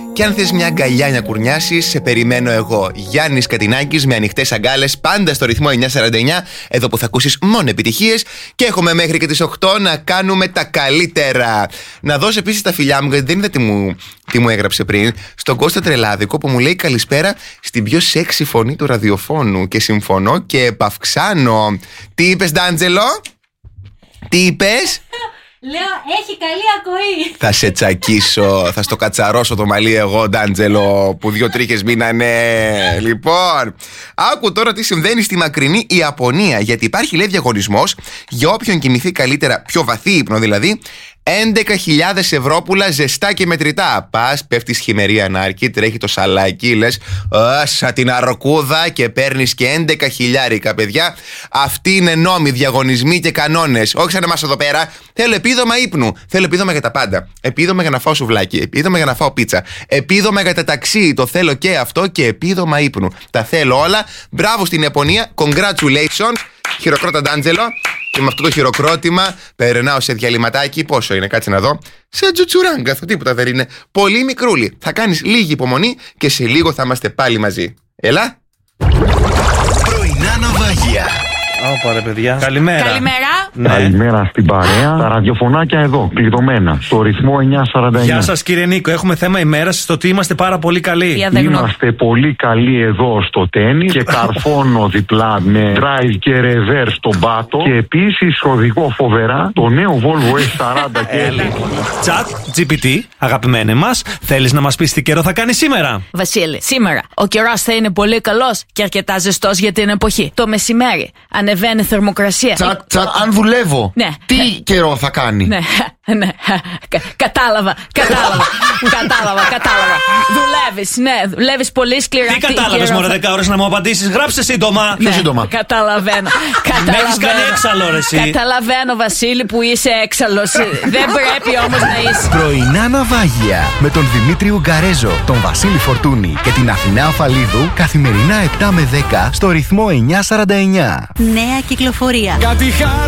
Και αν θες μια αγκαλιά να κουρνιάσεις, σε περιμένω εγώ. Γιάννης Κατινάκης με ανοιχτές αγκάλες, πάντα στο ρυθμό 949, εδώ που θα ακούσεις μόνο επιτυχίες. Και έχουμε μέχρι και τις 8 να κάνουμε τα καλύτερα. Να δώσω επίσης τα φιλιά μου, γιατί δεν είδα τι μου έγραψε πριν, στον Κώστα Τρελάδικο που μου λέει καλησπέρα στην πιο σεξι φωνή του ραδιοφώνου. Και συμφωνώ και επαυξάνω. Τι είπες, Ντάντζελο? Τι είπες? Λέω, έχει καλή ακοή. Θα σε τσακίσω, θα στο κατσαρώσω το μαλλί εγώ, Ντάντζελο, που 2 τρίχες μείνανε. Λοιπόν, άκου τώρα τι συμβαίνει στη μακρινή Ιαπωνία. Γιατί υπάρχει, λέει, διαγωνισμός για όποιον κοιμηθεί καλύτερα, πιο βαθύ ύπνο δηλαδή. 11.000 ευρώ ζεστά και μετρητά. Πας, πέφτεις χειμερή ανάρκη, τρέχει το σαλάκι, λες σαν την αρκούδα και παίρνεις και 11.000, παιδιά. Αυτοί είναι νόμοι, διαγωνισμοί και κανόνες. Όχι σαν εμάς εδώ πέρα. Θέλω επίδομα ύπνου. Θέλω επίδομα για τα πάντα. Επίδομα για να φάω σουβλάκι. Επίδομα για να φάω πίτσα. Επίδομα για τα ταξί. Το θέλω και αυτό και επίδομα ύπνου. Τα θέλω όλα. Μπράβο στην Ιαπωνία. Congratulations. Χειροκρότα, Ντάντζελο. Και με αυτό το χειροκρότημα περνάω σε διαλυματάκι. Πόσο είναι, κάτσε να δω. Σε τζουτσουράγκαθο, τίποτα δεν είναι. Πολύ μικρούλι. Θα κάνεις λίγη υπομονή και σε λίγο θα είμαστε πάλι μαζί. Έλα. Πρωινά ναυάγια. Ωπα, παιδιά. Καλημέρα. Καλημέρα. Ναι. Καλημέρα στην παρέα. Τα ραδιοφωνάκια εδώ, κλειδωμένα, στο ρυθμό 949. Γεια σας, κύριε Νίκο. Έχουμε θέμα ημέρας στο ότι είμαστε πάρα πολύ καλοί. Είμαστε πολύ καλοί εδώ στο τένις και καρφώνω διπλά με drive και reverse στον πάτο. Και επίσης οδηγώ φοβερά το νέο Volvo S40 και Chat GPT, αγαπημένοι μας, θέλεις να μας πεις τι καιρό θα κάνει σήμερα? Βασίλη, σήμερα ο καιρός θα είναι πολύ καλός και αρκετά ζεστός για την εποχή. Το μεσημέρι ανεβαίνει θερμοκρασία. Αν δουλεύω, ναι. Τι καιρό θα κάνει? Ναι. Κατάλαβα. Δουλεύεις, ναι, δουλεύεις πολύ σκληρά. Τι κατάλαβες, μωρέ, 10 ώρες να μου απαντήσεις? Γράψε σύντομα. Πιο σύντομα. Καταλαβαίνω. Με έχεις κάνει έξαλλο, ρε εσύ. Καταλαβαίνω, Βασίλη, που είσαι έξαλλος. Δεν πρέπει όμως να είσαι. Πρωινά ναυάγια με τον Δημήτρη Ουγκαρέζο, τον Βασίλη Φορτούνη και την Αθηνά Αφαλίδου, καθημερινά 7 με 10 στο ρυθμό 949. Νέα κυκλοφορία. Κάτι